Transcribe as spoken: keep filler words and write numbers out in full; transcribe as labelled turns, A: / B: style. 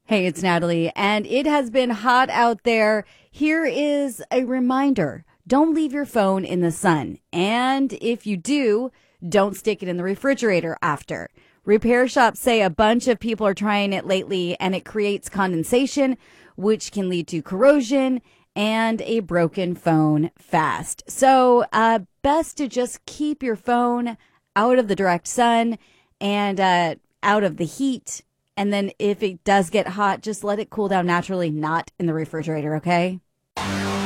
A: Hey, it's Natalie, and it has been hot out there. Here is a reminder. Don't leave your phone in the sun. And if you do, don't stick it in the refrigerator after. Repair shops say a bunch of people are trying it lately, and it creates condensation, which can lead to corrosion and a broken phone fast. So, uh, best to just keep your phone out of the direct sun and uh, out of the heat. And then if it does get hot, just let it cool down naturally, not in the refrigerator, okay?